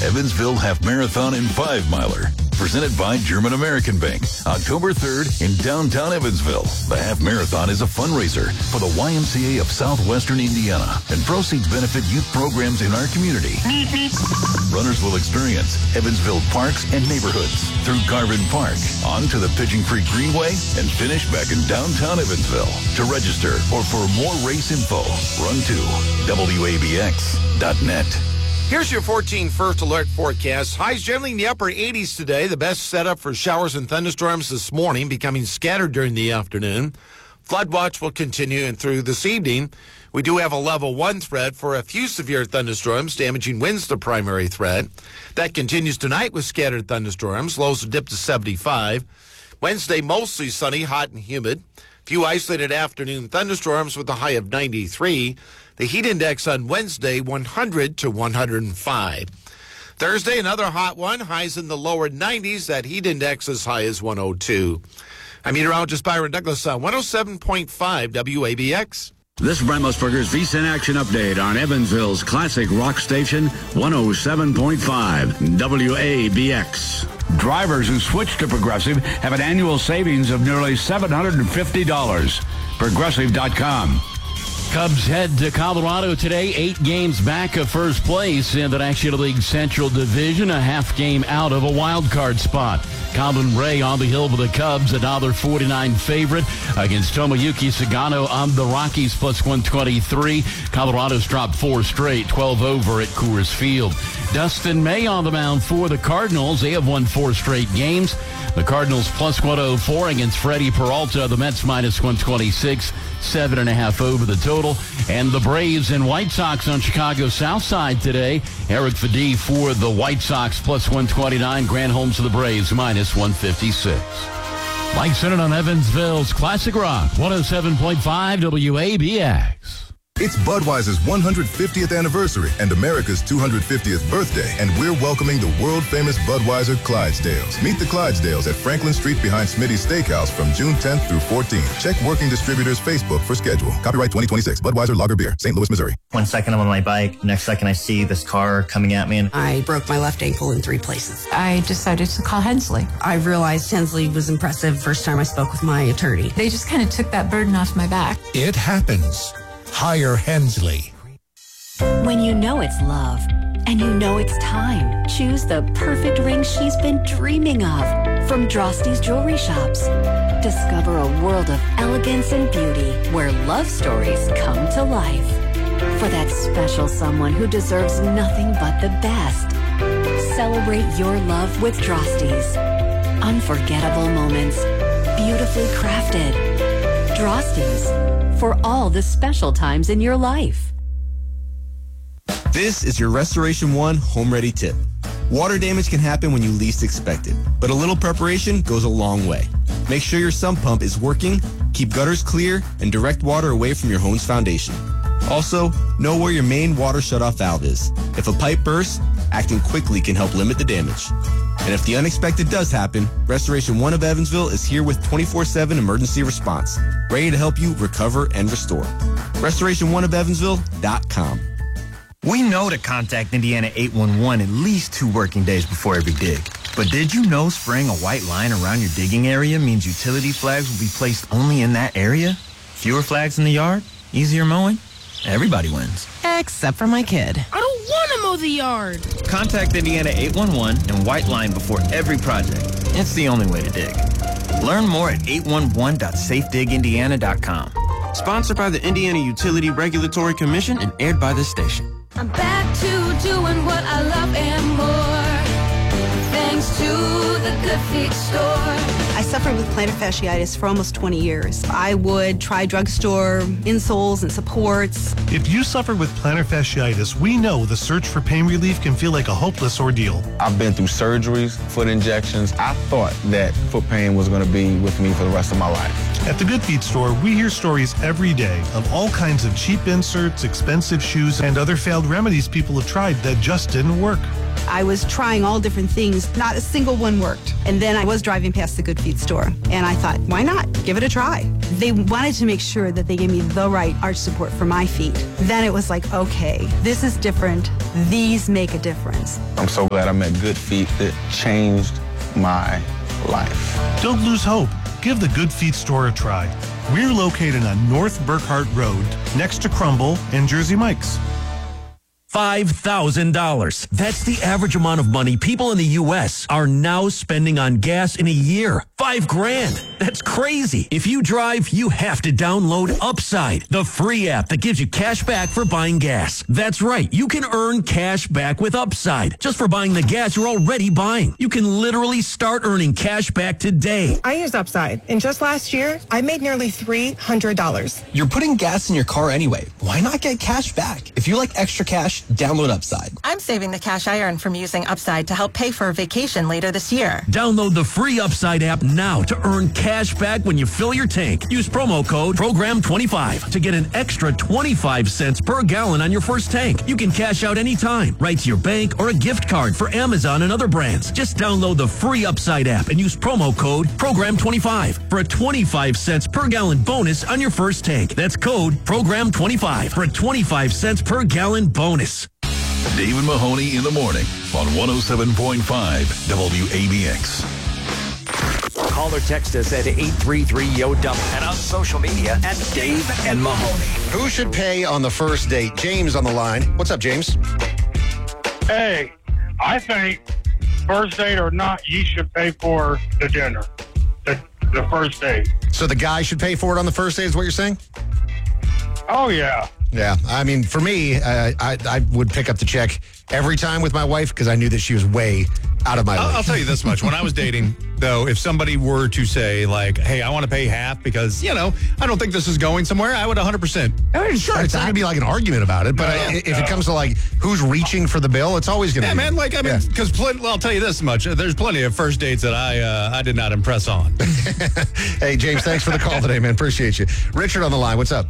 Evansville Half Marathon and 5-miler. Presented by German American Bank. October 3rd in downtown Evansville. The Half Marathon is a fundraiser for the YMCA of Southwestern Indiana, and proceeds benefit youth programs in our community. Runners will experience Evansville parks and neighborhoods through Garvin Park, onto the Pigeon Creek Greenway, and finish back in downtown Evansville. To register or for more race info, run to WABX.net. Here's your 14 first alert forecast. Highs generally in the upper 80s today. The best setup for showers and thunderstorms this morning, becoming scattered during the afternoon. Flood watch will continue and through this evening. We do have a level 1 threat for a few severe thunderstorms. Damaging winds the primary threat. That continues tonight with scattered thunderstorms. Lows will dip to 75. Wednesday, mostly sunny, hot and humid. Few isolated afternoon thunderstorms with a high of 93. The heat index on Wednesday, 100 to 105. Thursday, another hot one. Highs in the lower 90s. That heat index as high as 102. I'm meteorologist Byron Douglas on 107.5 WABX. This is Brent Musburger's VSiN Action Update on Evansville's classic rock station, 107.5 WABX. Drivers who switch to Progressive have an annual savings of nearly $750. Progressive.com. Cubs head to Colorado today, 8 games back of first place in the National League Central Division, a half game out of a wild card spot. Colin Ray on the hill for the Cubs, $1.49 favorite against Tomoyuki Sagano on the Rockies, plus 123. Colorado's dropped 4 straight, 12 over at Coors Field. Dustin May on the mound for the Cardinals. They have won 4 straight games. The Cardinals plus 104 against Freddie Peralta. The Mets minus 126, 7.5 over the total. And the Braves and White Sox on Chicago's South Side today. Eric Fedee for the White Sox plus 129. Grant Holmes for the Braves minus 156. Mike Sennett on Evansville's Classic Rock, 107.5 WABX. It's Budweiser's 150th anniversary and America's 250th birthday, and we're welcoming the world-famous Budweiser Clydesdales. Meet the Clydesdales at Franklin Street behind Smitty's Steakhouse from June 10th through 14th. Check Working Distributors' Facebook for schedule. Copyright 2026, Budweiser Lager Beer, St. Louis, Missouri. 1 second I'm on my bike, next second I see this car coming at me. And I broke my left ankle in 3 places. I decided to call Hensley. I realized Hensley was impressive first time I spoke with my attorney. They just kind of took that burden off my back. It happens. Hire Hensley. When you know it's love and you know it's time, choose the perfect ring she's been dreaming of from Drosty's Jewelry Shops. Discover a world of elegance and beauty where love stories come to life. For that special someone who deserves nothing but the best. Celebrate your love with Drosty's. Unforgettable moments, beautifully crafted. Drosty's, for all the special times in your life. This is your Restoration One Home Ready tip. Water damage can happen when you least expect it, but a little preparation goes a long way. Make sure your sump pump is working, keep gutters clear, and direct water away from your home's foundation. Also, know where your main water shutoff valve is. If a pipe bursts, acting quickly can help limit the damage. And if the unexpected does happen, Restoration One of Evansville is here with 24/7 emergency response, ready to help you recover and restore. RestorationOneofEvansville.com. We know to contact Indiana 811 at least 2 working days before every dig. But did you know spraying a white line around your digging area means utility flags will be placed only in that area? Fewer flags in the yard? Easier mowing? Everybody wins. Except for my kid. I don't want to mow the yard. Contact Indiana 811 and white line before every project. It's the only way to dig. Learn more at 811.safedigindiana.com. Sponsored by the Indiana Utility Regulatory Commission and aired by this station. I'm back to doing what I love and more, thanks to the Good Feet store. I suffered with plantar fasciitis for almost 20 years. I would try drugstore insoles and supports. If you suffer with plantar fasciitis, we know the search for pain relief can feel like a hopeless ordeal. I've been through surgeries, foot injections. I thought that foot pain was going to be with me for the rest of my life. At the Good Feet store, we hear stories every day of all kinds of cheap inserts, expensive shoes, and other failed remedies people have tried that just didn't work. I was trying all different things. Not a single one worked. And then I was driving past the Good Feet store, and I thought, why not? Give it a try. They wanted to make sure that they gave me the right arch support for my feet. Then it was like, okay, this is different. These make a difference. I'm so glad I met Good Feet. That changed my life. Don't lose hope. Give the Good Feet store a try. We're located on North Burkhart Road, next to Crumble and Jersey Mike's. $5,000. That's the average amount of money people in the U.S. are now spending on gas in a year. $5,000. That's crazy. If you drive, you have to download Upside, the free app that gives you cash back for buying gas. That's right. You can earn cash back with Upside just for buying the gas you're already buying. You can literally start earning cash back today. I use Upside, and just last year, I made nearly $300. You're putting gas in your car anyway. Why not get cash back? If you like extra cash, download Upside. I'm saving the cash I earn from using Upside to help pay for a vacation later this year. Download the free Upside app now to earn cash back when you fill your tank. Use promo code PROGRAM25 to get an extra 25 cents per gallon on your first tank. You can cash out anytime, right to your bank or a gift card for Amazon and other brands. Just download the free Upside app and use promo code PROGRAM25 for a 25 cents per gallon bonus on your first tank. That's code PROGRAM25 for a 25 cents per gallon bonus. David Mahoney in the morning on 107.5 WABX. Call or text us at 833-YO-DUMP and on social media at Dave and Mahoney. Who should pay on the first date? James on the line. What's up, James? Hey, I think first date or not, you should pay for the dinner. The first date. So the guy should pay for it on the first date is what you're saying? Oh, yeah. Yeah, I mean, for me, I would pick up the check every time with my wife because I knew that she was way out of my league. I'll tell you this much. When I was dating, though, if somebody were to say, like, hey, I want to pay half because, I don't think this is going somewhere, I would 100%. Sure, it's not going to be like an argument about it, but if it comes to, like, who's reaching for the bill, it's always going to be. Yeah, man, because I'll tell you this much. There's plenty of first dates that I did not impress on. Hey, James, thanks for the call today, man. Appreciate you. Richard on the line. What's up?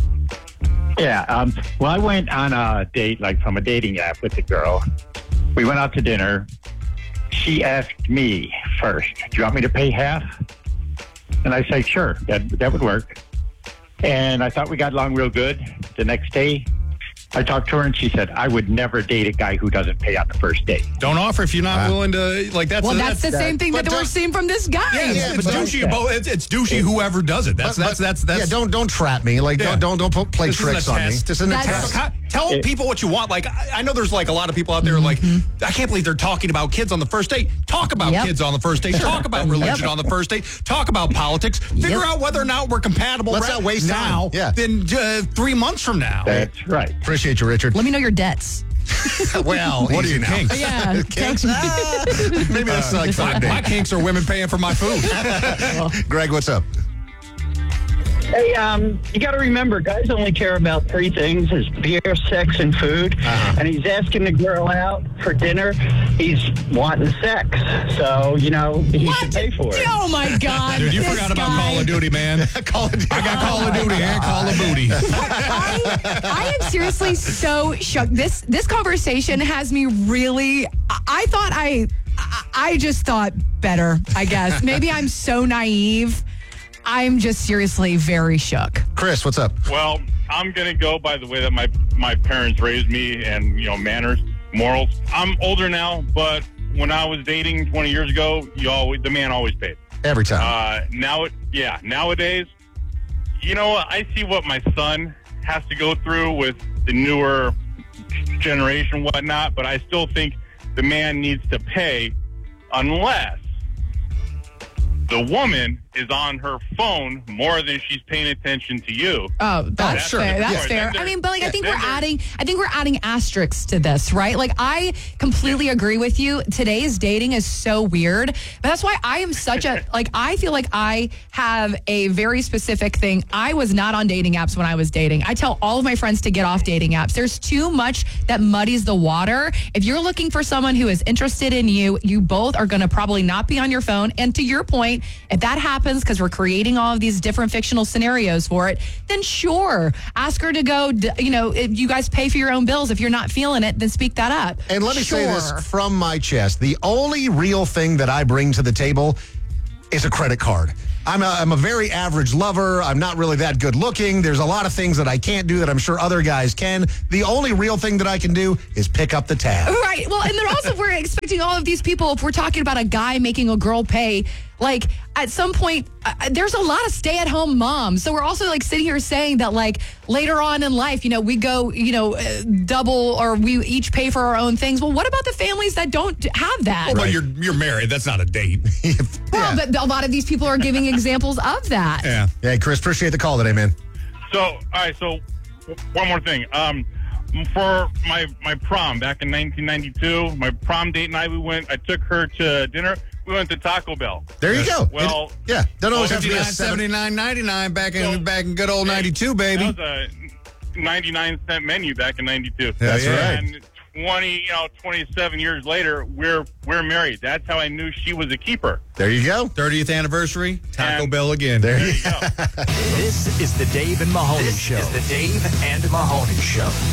Yeah, well, I went on a date, like from a dating app with a girl. We went out to dinner. She asked me first, do you want me to pay half? And I said, sure, that would work. And I thought we got along real good. The next day, I talked to her and she said, I would never date a guy who doesn't pay on the first date. Don't offer if you're not willing to, like, that's... Well, that's the same thing that we're seeing from this guy. Yeah, it's douchey. It's douchey whoever does it. That's. Yeah, don't trap me. Like, don't play tricks on me. This isn't a test. Tell people what you want. Like, I know there's, like, a lot of people out there like, I can't believe they're talking about kids on the first date. Talk about kids on the first date. Talk about religion on the first date. Talk about politics. Figure out whether or not we're compatible Let's not waste now than 3 months from now. That's right. Appreciate you, Richard. Let me know your debts. Well, what are your kinks? Yeah, kinks. Maybe that's like 5 days. My kinks are women paying for my food. Greg, what's up? Hey, you got to remember, guys only care about 3 things: is beer, sex, and food. And he's asking the girl out for dinner. He's wanting sex, so he should pay for it. Oh my God, dude! You forgot about Call of Duty, man. Call of Duty. I got Call of Duty and Call of Booty. I am seriously so shocked. This conversation has me really. I just thought better. I guess maybe I'm so naive. I'm just seriously very shook. Chris, what's up? Well, I'm going to go by the way that my parents raised me and, manners, morals. I'm older now, but when I was dating 20 years ago, the man always paid. Every time. Nowadays, I see what my son has to go through with the newer generation, whatnot, but I still think the man needs to pay unless the woman is on her phone more than she's paying attention to you. Oh, that's fair. That's fair. I mean, but I think we're adding asterisks to this, right? Like, I completely agree with you. Today's dating is so weird. But that's why I am such a I feel like I have a very specific thing. I was not on dating apps when I was dating. I tell all of my friends to get off dating apps. There's too much that muddies the water. If you're looking for someone who is interested in you, you both are going to probably not be on your phone. And to your point, if that happens, happens because we're creating all of these different fictional scenarios for it, then sure, ask her to go, if you guys pay for your own bills. If you're not feeling it, then speak that up. And let me say this from my chest. The only real thing that I bring to the table is a credit card. I'm a very average lover. I'm not really that good looking. There's a lot of things that I can't do that I'm sure other guys can. The only real thing that I can do is pick up the tab. Right. Well, and then also we're expecting all of these people, if we're talking about a guy making a girl pay, like at some point, there's a lot of stay-at-home moms. So we're also like sitting here saying that like later on in life, we go, double or we each pay for our own things. Well, what about the families that don't have that? Well, but you're married. That's not a date. Well, but a lot of these people are giving examples of that. Yeah. Hey, Chris, appreciate the call today, man. So, all right. So, one more thing. For my prom back in 1992, my prom date night, I took her to dinner. We went to Taco Bell. There you go. Well, don't always have to be a $79.99 back in good old 92, baby. That was a 99-cent menu back in 92. That's right. And 27 years later, we're married. That's how I knew she was a keeper. There you go. 30th anniversary, Taco Bell again. There you go. This is the Dave and Mahoney Show. This is the Dave and Mahoney Show.